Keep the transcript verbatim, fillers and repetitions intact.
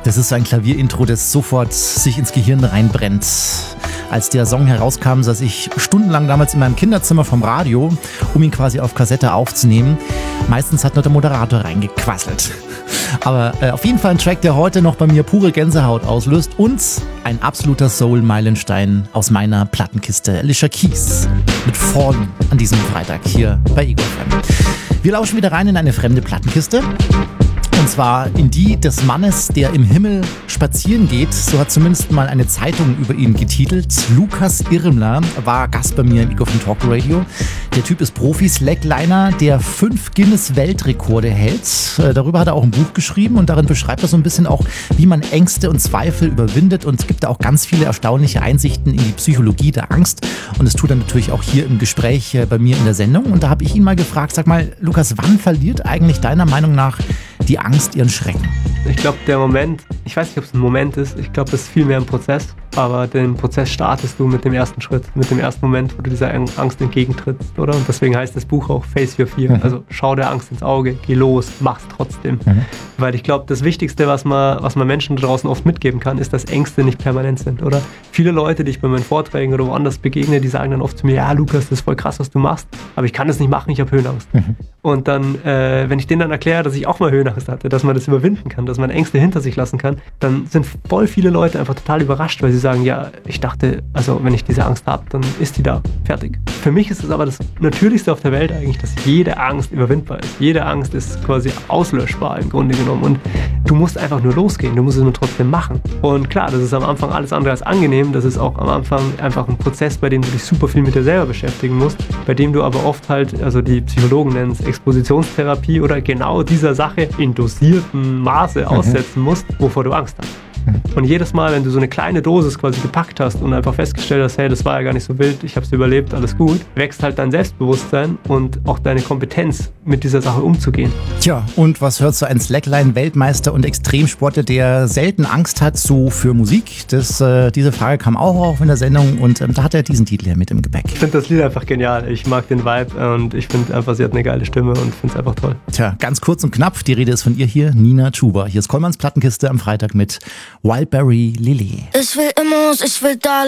Das ist so ein Klavierintro, das sofort sich ins Gehirn reinbrennt. Als der Song herauskam, saß ich stundenlang damals in meinem Kinderzimmer vom Radio, um ihn quasi auf Kassette aufzunehmen. Meistens hat nur der Moderator reingequasselt. Aber äh, auf jeden Fall ein Track, der heute noch bei mir pure Gänsehaut auslöst und ein absoluter Soul-Meilenstein aus meiner Plattenkiste. Alicia Keys mit Fallen an diesem Freitag hier bei Ego F M. Wir lauschen wieder rein in eine fremde Plattenkiste. Und zwar in die des Mannes, der im Himmel spazieren geht. So hat zumindest mal eine Zeitung über ihn getitelt. Lukas Irmler war Gast bei mir im Ego von Talk Radio. Der Typ ist Profi, Slackliner, der fünf Guinness-Weltrekorde hält. Äh, darüber hat er auch ein Buch geschrieben und darin beschreibt er so ein bisschen auch, wie man Ängste und Zweifel überwindet und gibt da auch ganz viele erstaunliche Einsichten in die Psychologie der Angst. Und das tut er natürlich auch hier im Gespräch äh, bei mir in der Sendung. Und da habe ich ihn mal gefragt, sag mal, Lukas, wann verliert eigentlich deiner Meinung nach die Angst ihren Schrecken? Ich glaube, der Moment, ich weiß nicht, ob es ein Moment ist, ich glaube, es ist viel mehr ein Prozess, aber den Prozess startest du mit dem ersten Schritt, mit dem ersten Moment, wo du dieser Angst entgegentrittst, oder? Und deswegen heißt das Buch auch Face Your Fear, mhm. also schau der Angst ins Auge, geh los, mach's trotzdem. Mhm. Weil ich glaube, das Wichtigste, was man, was man Menschen draußen oft mitgeben kann, ist, dass Ängste nicht permanent sind, oder? Viele Leute, die ich bei meinen Vorträgen oder woanders begegne, die sagen dann oft zu mir, ja Lukas, das ist voll krass, was du machst, aber ich kann das nicht machen, ich habe Höhenangst. Mhm. Und dann, äh, wenn ich denen dann erkläre, dass ich auch mal Höhenangst hatte, dass man das überwinden kann, dass man Ängste hinter sich lassen kann, dann sind voll viele Leute einfach total überrascht, weil sie sagen, ja, ich dachte, also wenn ich diese Angst habe, dann ist die da, fertig. Für mich ist es aber das Natürlichste auf der Welt eigentlich, dass jede Angst überwindbar ist. Jede Angst ist quasi auslöschbar im Grunde genommen und du musst einfach nur losgehen, du musst es nur trotzdem machen. Und klar, das ist am Anfang alles andere als angenehm, das ist auch am Anfang einfach ein Prozess, bei dem du dich super viel mit dir selber beschäftigen musst, bei dem du aber oft halt, also die Psychologen nennen es Expositionstherapie oder genau dieser Sache in dosiertem Maße aussetzen musst, wovor du Angst hast. Und jedes Mal, wenn du so eine kleine Dosis quasi gepackt hast und einfach festgestellt hast, hey, das war ja gar nicht so wild, ich hab's überlebt, alles gut, wächst halt dein Selbstbewusstsein und auch deine Kompetenz, mit dieser Sache umzugehen. Tja, und was hört so ein Slackline-Weltmeister und Extremsportler, der selten Angst hat, so für Musik? Das, äh, diese Frage kam auch auf in der Sendung und ähm, da hat er diesen Titel hier mit im Gepäck. Ich finde das Lied einfach genial. Ich mag den Vibe und ich finde einfach, sie hat eine geile Stimme und finde es einfach toll. Tja, ganz kurz und knapp, die Rede ist von ihr hier, Nina Chuba. Hier ist Kollmanns Plattenkiste am Freitag mit Wildberry Lily. Ich will Immos, ich will Dollar.